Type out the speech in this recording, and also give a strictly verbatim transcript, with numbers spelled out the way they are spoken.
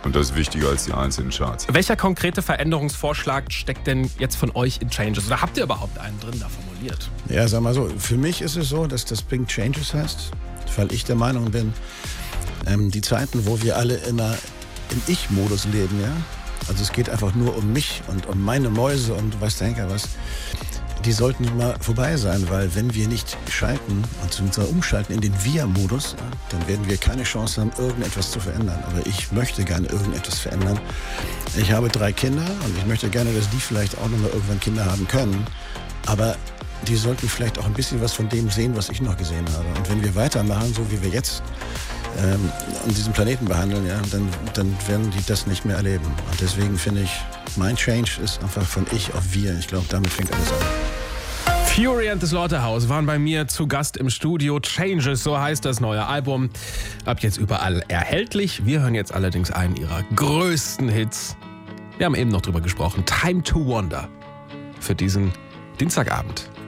Und das ist wichtiger als die einzelnen Charts. Welcher konkrete Veränderungsvorschlag steckt denn jetzt von euch in Changes? Oder habt ihr überhaupt einen drin da formuliert? Ja, sag mal so, für mich ist es so, dass das Bring Changes heißt, weil ich der Meinung bin, ähm, die Zeiten, wo wir alle immer im Ich-Modus leben, ja, also es geht einfach nur um mich und um meine Mäuse und du weißt, Henker, was, die sollten mal vorbei sein, weil wenn wir nicht schalten und uns umschalten in den Wir-Modus, ja, dann werden wir keine Chance haben, irgendetwas zu verändern. Aber ich möchte gerne irgendetwas verändern. Ich habe drei Kinder und ich möchte gerne, dass die vielleicht auch noch mal irgendwann Kinder haben können. Aber die sollten vielleicht auch ein bisschen was von dem sehen, was ich noch gesehen habe. Und wenn wir weitermachen, so wie wir jetzt ähm, an diesem Planeten behandeln, ja, dann, dann werden die das nicht mehr erleben. Und deswegen finde ich, mein Change ist einfach von ich auf wir. Ich glaube, damit fängt alles an. Fury and the Slaughterhouse waren bei mir zu Gast im Studio. Changes, so heißt das neue Album. Ab jetzt überall erhältlich. Wir hören jetzt allerdings einen ihrer größten Hits. Wir haben eben noch drüber gesprochen. Time to Wonder. Für diesen Dienstagabend.